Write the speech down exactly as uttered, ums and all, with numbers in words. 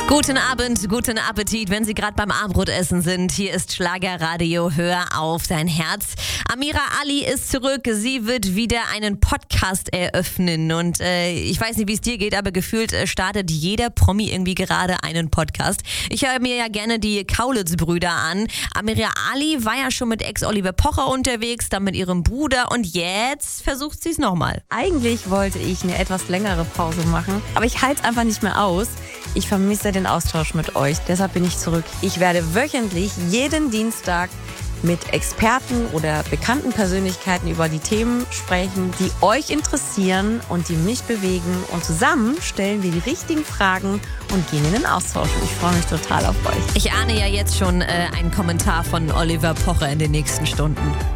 Guten Abend, guten Appetit, wenn Sie gerade beim Abendbrotessen sind. Hier ist Schlagerradio, hör auf dein Herz. Amira Ali ist zurück, sie wird wieder einen Podcast eröffnen und äh, ich weiß nicht, wie es dir geht, aber gefühlt äh, startet jeder Promi irgendwie gerade einen Podcast. Ich höre mir ja gerne die Kaulitz-Brüder an. Amira Ali war ja schon mit Ex-Oliver Pocher unterwegs, dann mit ihrem Bruder und jetzt versucht sie es nochmal. Eigentlich wollte ich eine etwas längere Pause machen, aber ich halte es einfach nicht mehr aus. Ich vermisse den Austausch mit euch, deshalb bin ich zurück. Ich werde wöchentlich jeden Dienstag mit Experten oder bekannten Persönlichkeiten über die Themen sprechen, die euch interessieren und die mich bewegen. Und zusammen stellen wir die richtigen Fragen und gehen in den Austausch. Ich freue mich total auf euch. Ich ahne ja jetzt schon äh, einen Kommentar von Oliver Pocher in den nächsten Stunden.